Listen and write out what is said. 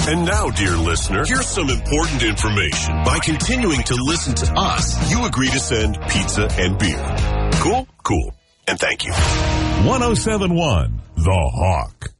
And now, dear listener, here's some important information. By continuing to listen to us, you agree to send pizza and beer. Cool? Cool. And thank you. 1071 The Hawk.